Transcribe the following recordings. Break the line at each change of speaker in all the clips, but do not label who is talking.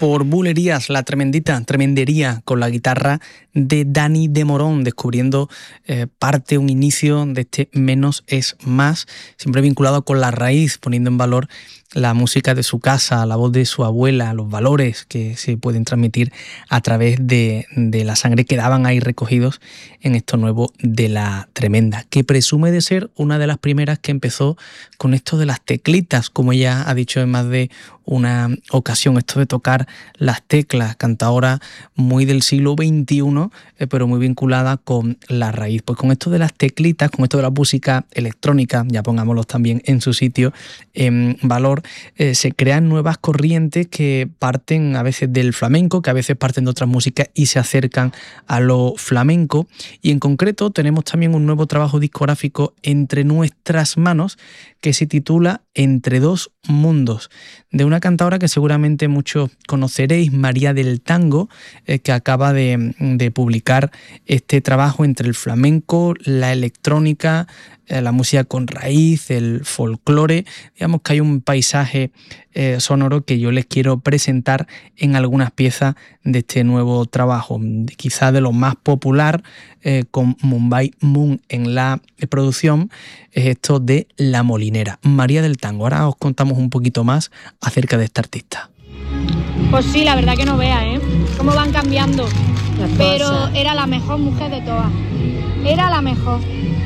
por Bulerías, la tremendería con la guitarra de Dani de Morón, descubriendo un inicio de este menos es más, siempre vinculado con la raíz, poniendo en valor la música de su casa, la voz de su abuela, los valores que se pueden transmitir a través de la sangre que daban ahí recogidos en esto nuevo de La Tremenda, que presume de ser una de las primeras que empezó con esto de las teclitas, como ella ha dicho en más de una ocasión, esto de tocar las teclas, cantadora muy del siglo XXI, pero muy vinculada con la raíz. Pues con esto de las teclitas, con esto de la música electrónica, ya pongámoslos también en su sitio, en valor, se crean nuevas corrientes que parten a veces del flamenco, que a veces parten de otras músicas y se acercan a lo flamenco. Y en concreto tenemos también un nuevo trabajo discográfico entre nuestras manos que se titula Entre dos mundos, de una cantadora que seguramente muchos conoceréis, María del Tango, que acaba de publicar este trabajo entre el flamenco, la electrónica, la música con raíz, el folclore. Digamos que hay un paisaje sonoro que yo les quiero presentar en algunas piezas de este nuevo trabajo, quizás de lo más popular, con Mumbai Moon en la producción, es esto de La Molinera, María del Tango. Ahora os contamos un poquito más acerca de esta artista.
Pues sí, la verdad que no veas, cómo van cambiando, pero era la mejor mujer de todas, era la mejor,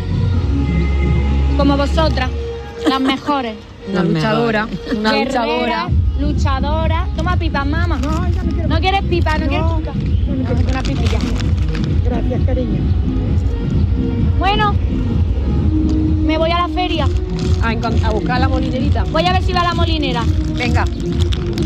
como vosotras, las mejores.
Una luchadora, una
guerrera, luchadora. Toma pipa, mamá. No quieres pipa, no quieres pipa. Una pipilla.
Gracias, cariño.
Bueno, me voy a la feria.
A buscar la molinerita.
Voy a ver si va la molinera.
Venga.